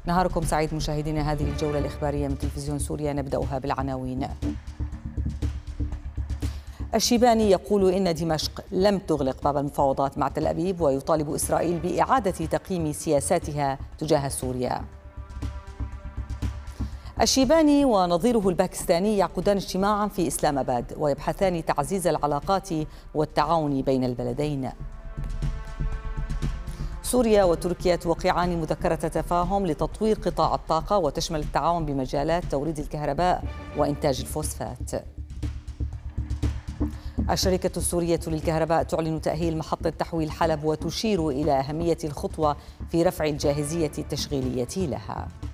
نهاركم سعيد مشاهدينا، هذه الجولة الإخبارية من تلفزيون سوريا نبدأها بالعناوين. الشيباني يقول إن دمشق لم تغلق باب المفاوضات مع تل أبيب ويطالب إسرائيل بإعادة تقييم سياساتها تجاه سوريا. الشيباني ونظيره الباكستاني يعقدان اجتماعا في إسلام آباد ويبحثان تعزيز العلاقات والتعاون بين البلدين. سوريا وتركيا توقعان مذكرة تفاهم لتطوير قطاع الطاقة وتشمل التعاون بمجالات توريد الكهرباء وإنتاج الفوسفات. الشركة السورية للكهرباء تعلن تأهيل محطة تحويل حلب وتشير إلى أهمية الخطوة في رفع الجاهزية التشغيلية لها.